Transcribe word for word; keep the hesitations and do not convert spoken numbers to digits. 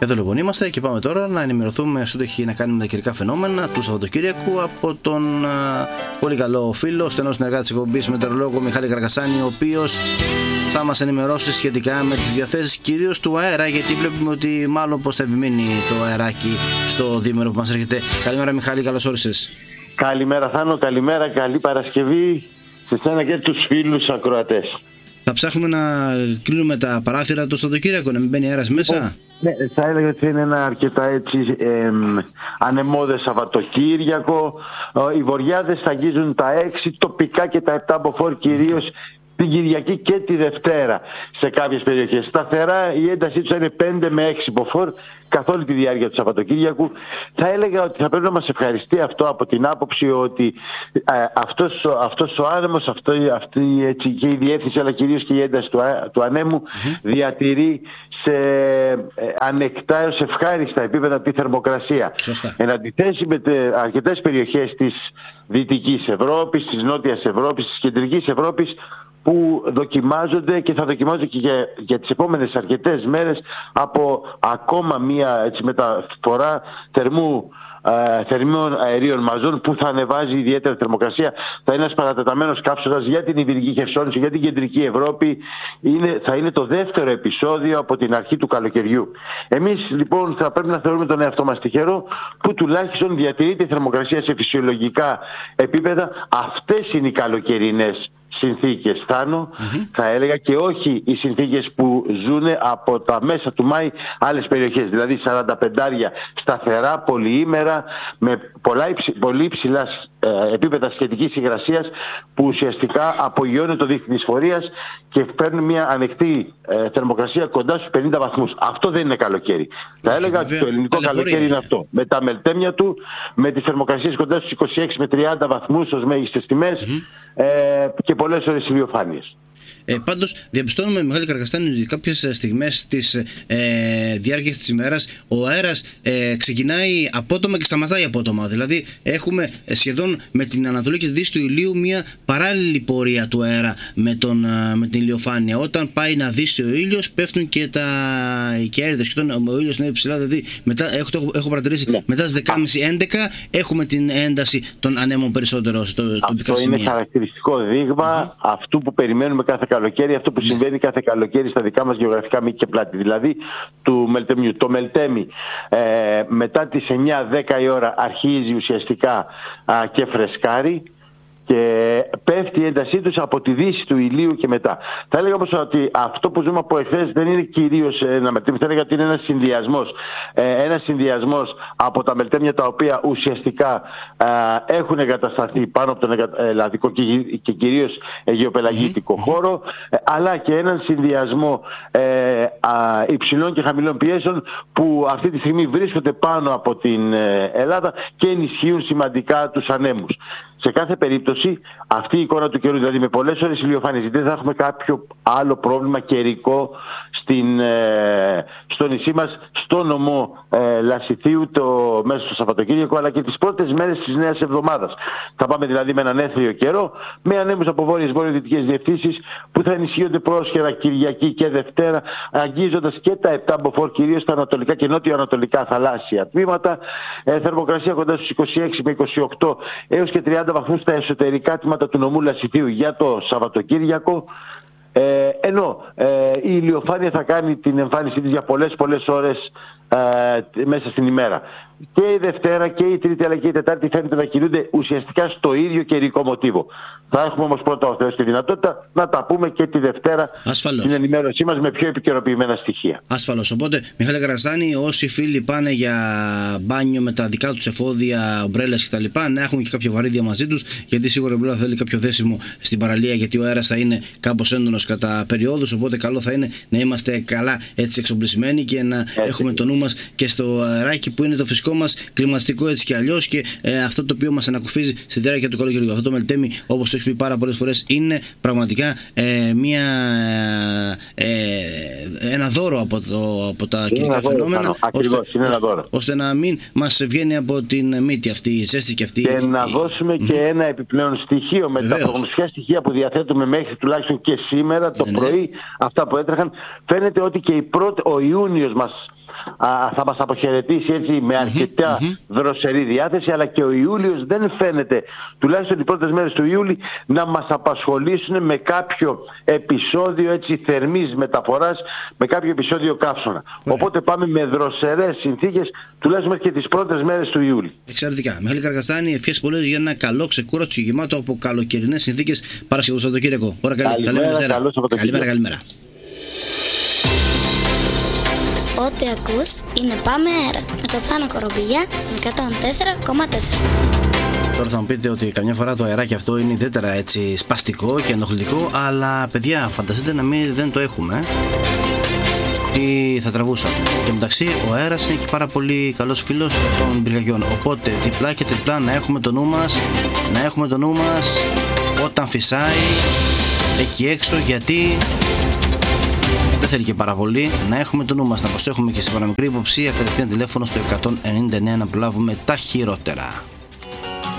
Εδώ λοιπόν είμαστε και πάμε τώρα να ενημερωθούμε στο ότι έχει να κάνει με τα καιρικά φαινόμενα του Σαββατοκύριακου από τον α, πολύ καλό φίλο, στενό συνεργάτη της εκπομπής, μετεωρολόγο Μιχάλη Καρακασάνη, ο οποίος θα μας ενημερώσει σχετικά με τις διαθέσεις κυρίως του αέρα, γιατί βλέπουμε ότι μάλλον πως θα επιμείνει το αεράκι στο διήμερο που μας έρχεται. Καλημέρα Μιχάλη, καλώς όρισες. Καλημέρα Θάνο, καλημέρα, καλή Παρασκευή σε σένα και τους φίλους ακροατές. Θα ψάχνουμε να κλείνουμε τα παράθυρα του Σαββατοκύριακο, να μην μπαίνει αέρας μέσα. Ναι, θα έλεγα ότι είναι ένα αρκετά έτσι ε, ανεμώδες Σαββατοκύριακο. Οι βοριάδες θα αγγίζουν τα έξι, τοπικά και τα επτά μποφόρ κυρίως την Κυριακή και τη Δευτέρα σε κάποιες περιοχές. Σταθερά η έντασή τους είναι πέντε με έξι μποφόρ καθ' όλη τη διάρκεια του Σαββατοκύριακου. Θα έλεγα ότι θα πρέπει να μας ευχαριστεί αυτό από την άποψη ότι ε, αυτός, αυτός ο άνεμος, αυτό, αυτή έτσι, και η διεύθυνση αλλά κυρίως και η ένταση του, του ανέμου mm-hmm. διατηρεί σε ε, ανεκτά έως ευχάριστα επίπεδα τη θερμοκρασία. Σωστά. Εν αντιθέσει με τε, αρκετές περιοχές της Δυτικής Ευρώπης, της Νότιας Ευρώπης, της Κεντρικής Ευρώπης, που δοκιμάζονται και θα δοκιμάζονται και για, για τις επόμενες αρκετές μέρες από ακόμα μία έτσι, μεταφορά θερμού, ε, θερμών αερίων μαζών που θα ανεβάζει ιδιαίτερα θερμοκρασία. Θα είναι ένας παρατεταμένος καύσωνας για την Ιβηρική Χερσόνησο, για την Κεντρική Ευρώπη. Είναι, θα είναι το δεύτερο επεισόδιο από την αρχή του καλοκαιριού. Εμείς λοιπόν θα πρέπει να θεωρούμε τον εαυτό μας τυχερό που τουλάχιστον διατηρείται η θερμοκρασία σε φυσιολογικά επίπεδα. Αυτές είναι οι καλοκαιρινές συνθήκες, Θάνο, mm-hmm. θα έλεγα, και όχι οι συνθήκες που ζουν από τα μέσα του Μάη άλλες περιοχές, δηλαδή σαράντα πέντε σταθερά, πολυήμερα, με πολλά υψη, πολύ υψηλά ε, επίπεδα σχετικής υγρασίας που ουσιαστικά απογειώνει το δίκτυο της φορείας και παίρνει μια ανοιχτή ε, θερμοκρασία κοντά στους πενήντα βαθμούς. Αυτό δεν είναι καλοκαίρι. Θα έλεγα ότι το ελληνικό καλοκαίρι είναι αυτό. Με τα μελτέμια του, με τις θερμοκρασίες κοντά στους είκοσι έξι με τριάντα βαθμούς ως μέγιστες τιμές mm-hmm. ε, και πολλές ώρες ηλιοφάνειες. Ε, πάντως διαπιστώνουμε, Μιχάλη Καρακασάνη, ότι κάποιες στιγμές της ε, διάρκειας της ημέρας ο αέρας ε, ξεκινάει απότομα και σταματάει απότομα. Δηλαδή έχουμε σχεδόν με την ανατολή και τη δύση του ηλίου μια παράλληλη πορεία του αέρα με, τον, με την ηλιοφάνεια. Όταν πάει να δύσει ο ήλιος πέφτουν και τα κέρδες. Και όταν ο ήλιος είναι ψηλά, δηλαδή μετά, έχω, έχω, έχω παρατηρήσει, ναι. μετά τις δέκα και μισή έντεκα έχουμε την ένταση των ανέμων περισσότερο στο τοπικά Αυτό σημεία. Είναι χαρακτηριστικό δείγμα mm-hmm. αυτού που περιμένουμε κάθε καλοκαίρι, αυτό που συμβαίνει κάθε καλοκαίρι στα δικά μας γεωγραφικά μήκη και πλάτη, δηλαδή του μελτεμιού. Το μελτέμι ε, μετά τις εννιά δέκα η ώρα αρχίζει ουσιαστικά α, και φρεσκάρει και πέφτει η έντασή τους από τη δύση του ηλίου και μετά. Θα έλεγα όμως ότι αυτό που ζούμε από εχθές δεν είναι κυρίως ένα μελτέμι, θα έλεγα ότι είναι ένας συνδυασμός. Ε, ένας συνδυασμός από τα μελτέμια τα οποία ουσιαστικά ε, έχουν εγκατασταθεί πάνω από τον ελλαδικό και, και κυρίως αιγαιοπελαγίτικο mm-hmm. χώρο, ε, αλλά και έναν συνδυασμό ε, α, υψηλών και χαμηλών πιέσεων που αυτή τη στιγμή βρίσκονται πάνω από την ε, Ελλάδα και ενισχύουν σημαντικά τους ανέμους. Σε κάθε περίπτωση αυτή η εικόνα του καιρού, δηλαδή με πολλές ώρες ηλιοφάνειες, δεν θα έχουμε κάποιο άλλο πρόβλημα καιρικό στην, ε, στο νησί μας, στο νομό ε, Λασιθίου το, μέσα στο Σαββατοκύριακο, αλλά και τις πρώτες μέρες της νέας εβδομάδας. Θα πάμε δηλαδή με έναν έθριο καιρό, με ανέμους από βόρειες βόρειο-δυτικές διευθύνσεις που θα ενισχύονται πρόσχερα Κυριακή και Δευτέρα, αγγίζοντας και τα επτά μποφόρ, κυρίως στα ανατολικά και νότιο-ανατολικά θαλάσσια τμήματα. Ε, θερμοκρασία κοντά στους είκοσι έξι με είκοσι οκτώ έως και τριάντα βαθμούς στα εσωτερικά τμήματα του νομού Λασιθίου για το Σαββατοκύριακο. Ε, ενώ ε, η ηλιοφάνεια θα κάνει την εμφάνισή της για πολλές πολλές ώρες ε, μέσα στην ημέρα. Και η Δευτέρα και η Τρίτη αλλά και η Τετάρτη φαίνεται να κινούνται ουσιαστικά στο ίδιο καιρικό μοτίβο. Θα έχουμε όμως πρώτα ο Θεός τη δυνατότητα να τα πούμε και τη Δευτέρα Ασφαλώς. στην ενημέρωσή μας με πιο επικαιροποιημένα στοιχεία. Ασφαλώς. Οπότε, Μιχάλη Καρακασάνη, όσοι φίλοι πάνε για μπάνιο με τα δικά τους εφόδια, ομπρέλες κτλ., να έχουν και κάποια βαρύδια μαζί τους, γιατί σίγουρα η ομπρέλα θέλει κάποιο δέσιμο στην παραλία, γιατί ο αέρας θα είναι κάπως έντονος κατά περιόδους. Οπότε, καλό θα είναι να είμαστε καλά έτσι εξοπλισμένοι και να έτσι. Έχουμε το νου μας και στο αεράκι που είναι το φυσικό μας κλιματιστικό έτσι κι αλλιώς και ε, αυτό το οποίο μας ανακουφίζει στη διάρκεια του καλοκαιριού. Αυτό το μελτέμι, όπως το έχει πει πάρα πολλές φορές, είναι πραγματικά ε, μια, ε, ένα δώρο από, το, από τα καιρικά φαινόμενα, Ακριβώς, ώστε, είναι ένα δώρο. ώστε να μην μας βγαίνει από την μύτη αυτή η ζέστη και αυτή. Και να η... δώσουμε mm-hmm. και ένα επιπλέον στοιχείο με Βεβαίως. Τα προγνωστικά στοιχεία που διαθέτουμε μέχρι τουλάχιστον και σήμερα το ναι, πρωί, ναι. αυτά που έτρεχαν, φαίνεται ότι και η πρώτη, ο Ιούνιος μας α, θα μας αποχαιρετήσει έτσι με αρκετά mm-hmm. δροσερή διάθεση, αλλά και ο Ιούλιος δεν φαίνεται, τουλάχιστον οι πρώτες μέρες του Ιούλη, να μας απασχολήσουν με κάποιο επεισόδιο έτσι θερμής μεταφοράς, με κάποιο επεισόδιο καύσωνα. Yeah. Οπότε πάμε με δροσερές συνθήκες, τουλάχιστον μέχρι και τις πρώτες μέρες του Ιούλη. Εξαιρετικά. Μιχάλη Καρακαστάνη, ευχές πολλές για ένα καλό, ξεκούραστο και γεμάτο από καλοκαιρινές συνθήκες Παρασκευό Σαββατοκύριακο. Ώρα καλή. Καλημέρα, καλημέρα, καλημέρα. Ό,τι ακούς είναι Πάμε Αέρα με το Θάνο Κορομπηλιά στον εκατόν τέσσερα κόμμα τέσσερα. Τώρα θα μου πείτε ότι καμιά φορά το αεράκι αυτό είναι ιδιαίτερα έτσι σπαστικό και ενοχλητικό, αλλά παιδιά, φανταστείτε να μην δεν το έχουμε. Τι θα τραβούσαμε. Και μεταξύ ο αέρας είναι και πάρα πολύ καλός φίλος των πυρκαγιών. Οπότε διπλά και τριπλά να έχουμε το νου μας, να έχουμε το νου μας όταν φυσάει εκεί έξω, γιατί δεν θέλει και πάρα πολύ. Να έχουμε το νου μας, να προσέχουμε και στην παραμικρή υποψία. Κατευθείαν τηλέφωνο στο εκατόν ενενήντα εννέα να προλάβουμε τα χειρότερα.